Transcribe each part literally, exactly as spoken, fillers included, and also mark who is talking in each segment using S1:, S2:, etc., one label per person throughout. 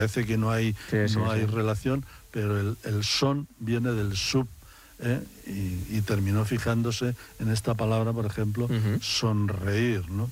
S1: parece que no hay,
S2: sí, sí,
S1: no hay
S2: sí.
S1: relación, pero el, el son viene del sub, ¿eh? y, y terminó fijándose en esta palabra, por ejemplo, uh-huh. sonreír, ¿no?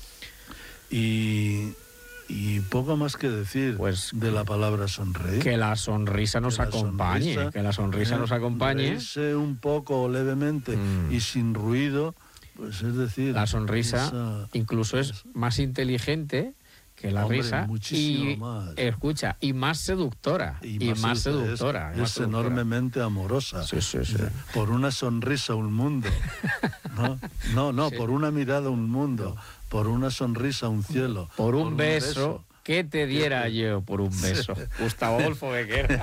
S1: Y, y poco más que decir
S2: pues
S1: de la palabra sonreír.
S2: Que la sonrisa nos
S1: que la
S2: acompañe,
S1: sonrisa,
S2: que la sonrisa
S1: eh,
S2: nos acompañe.
S1: Reírse un poco levemente mm. y sin ruido, pues es decir...
S2: La sonrisa
S1: esa,
S2: incluso es, es más inteligente que la
S1: hombre,
S2: risa
S1: muchísimo
S2: y,
S1: más.
S2: Escucha, y más seductora. Y, y más, más seductora.
S1: Es,
S2: más
S1: es
S2: seductora.
S1: enormemente amorosa.
S2: Sí, sí, sí.
S1: Por una sonrisa un mundo. No, no, no sí. por una mirada un mundo. Por una sonrisa un cielo.
S2: Por un,
S1: por un
S2: beso,
S1: beso.
S2: ¿Qué te diera sí. yo por un beso? Sí. Gustavo Adolfo Becker.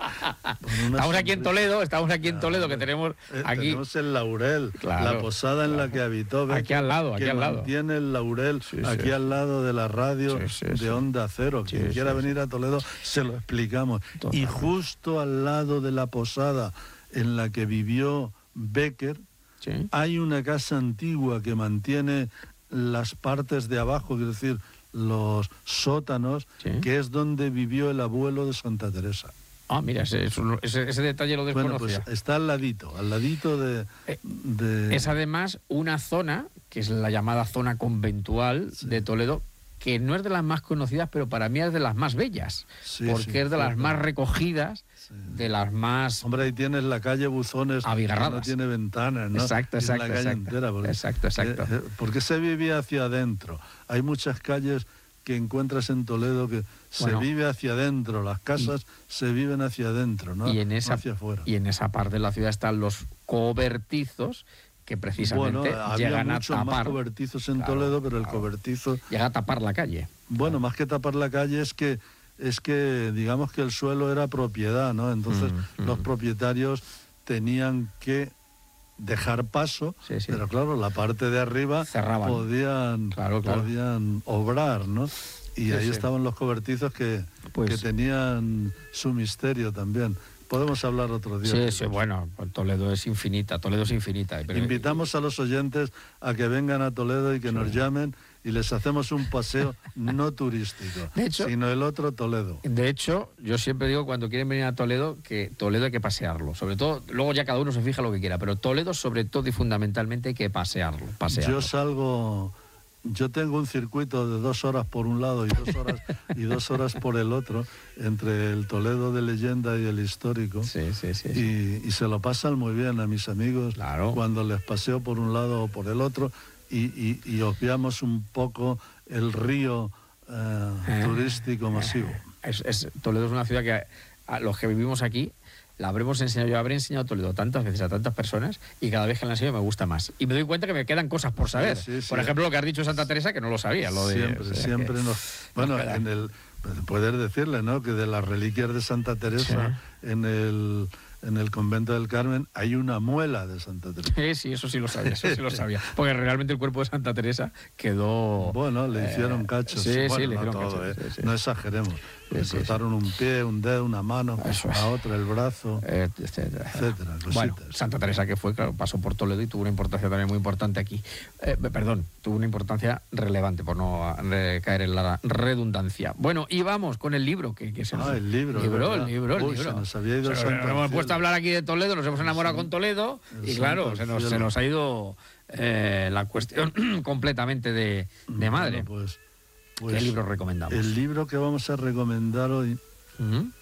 S2: Estamos aquí en Toledo, estamos aquí en Toledo, que tenemos aquí...
S1: Tenemos el Laurel, claro, la posada en claro. la que habitó Becker,
S2: aquí al lado, aquí
S1: que
S2: al lado.
S1: Mantiene el Laurel, sí, aquí sí. al lado de la radio sí, sí, de Onda Cero.
S2: Sí,
S1: Quien
S2: sí,
S1: quiera
S2: sí.
S1: venir a Toledo, se lo explicamos.
S2: Totalmente.
S1: Y justo al lado de la posada en la que vivió Becker,
S2: sí.
S1: hay una casa antigua que mantiene las partes de abajo, es decir, los sótanos,
S2: sí.
S1: que es donde vivió el abuelo de Santa Teresa.
S2: Ah, mira, ese, ese, ese detalle lo desconocía.
S1: Bueno, pues está al ladito, al ladito de...
S2: Eh,
S1: de...
S2: Es además una zona, que es la llamada zona conventual sí. de Toledo, que no es de las más conocidas, pero para mí es de las más bellas,
S1: sí,
S2: porque
S1: sí,
S2: es de las
S1: cierto.
S2: más recogidas, sí. de las más...
S1: Hombre, ahí tienes la calle Buzones,
S2: abigarradas.
S1: Que no tiene ventanas, ¿no?
S2: Exacto, exacto.
S1: La calle
S2: exacto.
S1: entera. Porque,
S2: exacto, exacto.
S1: Eh, porque se vivía hacia adentro. Hay muchas calles que encuentras en Toledo que bueno, se vive hacia adentro, las casas y, se viven hacia adentro, ¿no?
S2: Y en esa,
S1: no hacia afuera.
S2: Y en esa parte de la ciudad están los cobertizos, que precisamente
S1: bueno,
S2: llegan
S1: había
S2: a tapar...
S1: más cobertizos en claro, Toledo, pero el claro, cobertizo...
S2: Llega a tapar la calle.
S1: Bueno, claro. más que tapar la calle es que, es que digamos que el suelo era propiedad, ¿no? Entonces mm, los mm. propietarios tenían que dejar paso,
S2: sí, sí.
S1: pero claro, la parte de arriba
S2: cerraban.
S1: Podían,
S2: claro, claro.
S1: podían obrar, ¿no? Y sí, ahí sí. estaban los cobertizos que, pues, que tenían su misterio también. Podemos hablar otro día.
S2: Sí, sí, bueno, Toledo es infinita, Toledo es infinita.
S1: Pero... Invitamos a los oyentes a que vengan a Toledo y que sí. nos llamen y les hacemos un paseo no turístico,
S2: de hecho,
S1: sino el otro Toledo.
S2: De hecho, yo siempre digo cuando quieren venir a Toledo que Toledo hay que pasearlo, sobre todo, luego ya cada uno se fija lo que quiera, pero Toledo sobre todo y fundamentalmente hay que pasearlo, pasearlo.
S1: Yo salgo... Yo tengo un circuito de dos horas por un lado y dos horas y dos horas por el otro, entre el Toledo de leyenda y el histórico.
S2: Sí, sí, sí.
S1: Y,
S2: sí.
S1: y se lo pasan muy bien a mis amigos
S2: claro.
S1: cuando les paseo por un lado o por el otro y, y, y obviamos un poco el río eh, eh, turístico masivo.
S2: Es, es, Toledo es una ciudad que a, a los que vivimos aquí la habremos enseñado, yo habré enseñado Toledo tantas veces a tantas personas y cada vez que la enseño me gusta más. Y me doy cuenta que me quedan cosas por saber.
S1: Sí, sí, sí.
S2: Por ejemplo, lo que has dicho de Santa Teresa, que no lo sabía. Lo de,
S1: siempre,
S2: o sea,
S1: siempre
S2: que,
S1: nos... Bueno, nos en el... Poder decirle, ¿no?, que de las reliquias de Santa Teresa sí. en el... en el convento del Carmen hay una muela de Santa Teresa.
S2: Sí, sí, eso sí lo sabía, eso sí lo sabía. Porque realmente el cuerpo de Santa Teresa quedó...
S1: Bueno, le hicieron cachos.
S2: Sí,
S1: bueno,
S2: sí, le
S1: no
S2: hicieron
S1: todo,
S2: cachos.
S1: ¿eh?
S2: Sí, sí.
S1: No exageremos. Le
S2: sí,
S1: cortaron sí. un pie, un dedo, una mano,
S2: eso es.
S1: a otra el brazo,
S2: eh, etcétera.
S1: etcétera.
S2: Bueno, Santa Teresa que fue, claro, pasó por Toledo y tuvo una importancia también muy importante aquí. Eh, perdón, tuvo una importancia relevante, por no caer en la redundancia. Bueno, y vamos con el libro. Que, que se nos...
S1: Ah, el libro.
S2: libro el libro, el
S1: Uy,
S2: libro.
S1: Se nos había ido
S2: o sea, nos hemos puesto a hablar aquí de Toledo, nos hemos enamorado sí. con Toledo el y claro, se nos, se nos ha ido eh, la cuestión completamente de, de madre.
S1: Bueno, pues, pues,
S2: ¿qué libro recomendamos?
S1: El libro que vamos a recomendar hoy uh-huh.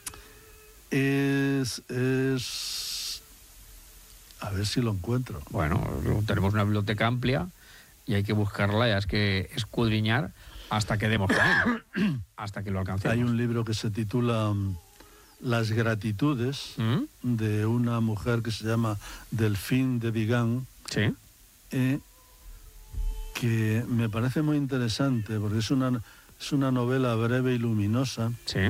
S1: es, es... A ver si lo encuentro.
S2: Bueno, tenemos una biblioteca amplia y hay que buscarla, ya es que escudriñar hasta que demos con él, hasta que lo alcancemos.
S1: Hay un libro que se titula Las gratitudes,
S2: ¿Mm?
S1: de una mujer que se llama Delphine de Vigan,
S2: sí.
S1: eh, que me parece muy interesante porque es una, es una novela breve y luminosa,
S2: sí.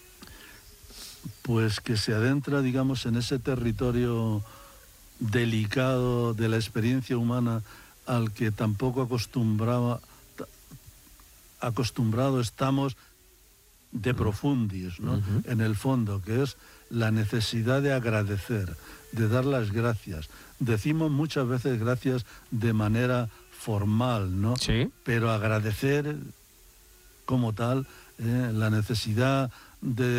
S1: pues que se adentra, digamos, en ese territorio delicado de la experiencia humana al que tampoco acostumbraba, acostumbrado estamos de profundis, ¿no? Uh-huh. En el fondo, que es la necesidad de agradecer, de dar las gracias. Decimos muchas veces gracias de manera formal, ¿no?
S2: Sí.
S1: Pero agradecer como tal, eh, la necesidad de